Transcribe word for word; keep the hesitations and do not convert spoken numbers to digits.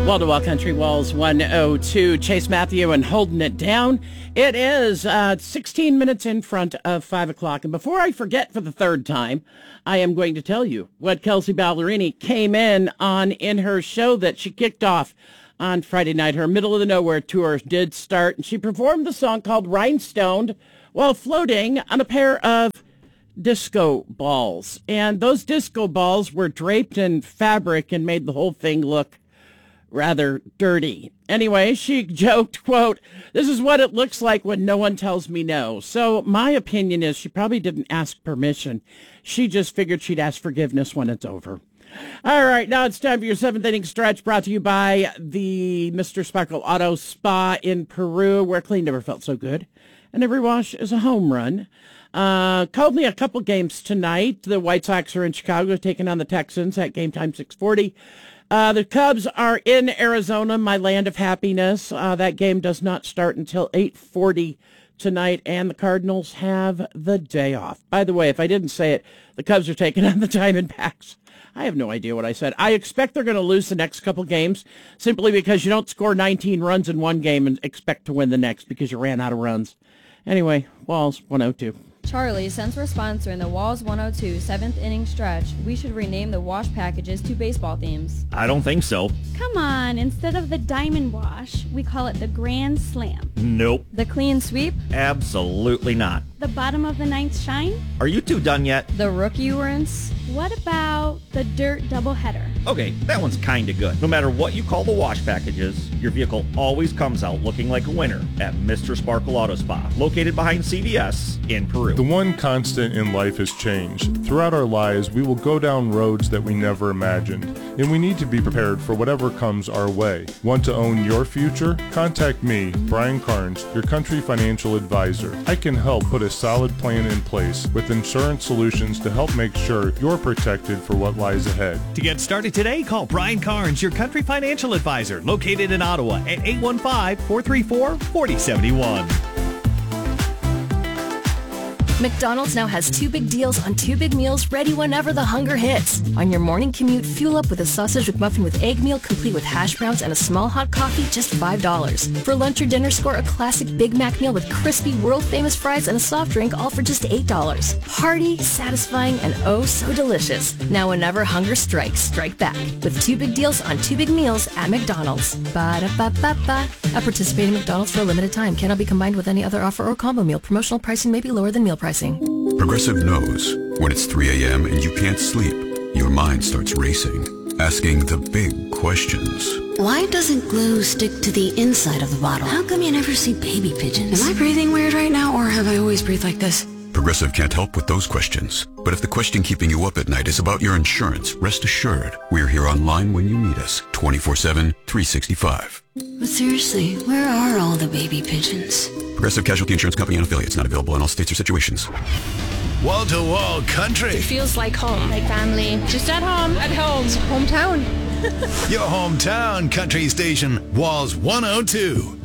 Wall-to-Wall Country Walls one oh two. Chase Matthew and Holding It Down. It is uh, sixteen minutes in front of five o'clock. And before I forget for the third time, I am going to tell you what Kelsea Ballerini came in on in her show that she kicked off on Friday night. Her Middle of the Nowhere tour did start, and she performed the song called Rhinestoned while floating on a pair of disco balls. And those disco balls were draped in fabric and made the whole thing look rather dirty. Anyway, she joked, quote, "This is what it looks like when no one tells me no." So my opinion is she probably didn't ask permission. She just figured she'd ask forgiveness when it's over. All right, now it's time for your seventh inning stretch, brought to you by the Mister Sparkle Auto Spa in Peru, where clean never felt so good, and every wash is a home run. Uh, called me a couple games tonight. The White Sox are in Chicago taking on the Texans at game time six forty. Uh, the Cubs are in Arizona, my land of happiness. Uh, that game does not start until eight forty tonight, and the Cardinals have the day off. By the way, if I didn't say it, the Cubs are taking on the Diamondbacks. I have no idea what I said. I expect they're going to lose the next couple games simply because you don't score nineteen runs in one game and expect to win the next because you ran out of runs. Anyway, Walls one oh two. Charlie, since we're sponsoring the Walls one oh two seventh inning stretch, we should rename the wash packages to baseball themes. I don't think so. Come on, instead of the Diamond Wash, we call it the Grand Slam. Nope. The Clean Sweep? Absolutely not. The Bottom of the Ninth Shine? Are you two done yet? The Rookie Rinse? What about the Dirt Doubleheader? Okay, that one's kinda good. No matter what you call the wash packages, your vehicle always comes out looking like a winner at Mister Sparkle Auto Spa, located behind C V S in Peru. The one constant in life is change. Throughout our lives, we will go down roads that we never imagined, and we need to be prepared for whatever comes our way. Want to own your future? Contact me, Brian Carnes, your country financial advisor. I can help put a solid plan in place with insurance solutions to help make sure you're protected for what lies ahead. To get started today, call Brian Carnes, your country financial advisor, located in Ottawa at eight one five, four three four, four zero seven one. McDonald's now has two big deals on two big meals ready whenever the hunger hits. On your morning commute, fuel up with a sausage McMuffin with egg meal complete with hash browns and a small hot coffee, just five dollars. For lunch or dinner, score a classic Big Mac meal with crispy, world-famous fries and a soft drink, all for just eight dollars. Hearty, satisfying, and oh so delicious. Now whenever hunger strikes, strike back with two big deals on two big meals at McDonald's. Ba-da-ba-ba-ba. At participating McDonald's for a limited time. Cannot be combined with any other offer or combo meal. Promotional pricing may be lower than meal pricing. Progressive knows when it's three a.m. and you can't sleep, your mind starts racing, asking the big questions. Why doesn't glue stick to the inside of the bottle? How come you never see baby pigeons? Am I breathing weird right now, or have I always breathed like this? Progressive can't help with those questions. But if the question keeping you up at night is about your insurance, rest assured, we're here online when you need us, twenty-four seven, three sixty-five. But seriously, where are all the baby pigeons? Progressive Casualty Insurance Company and affiliates, not available in all states or situations. Wall-to-wall country. It feels like home. Like family. Just at home. At home. It's hometown. Your hometown country station, Walls one oh two.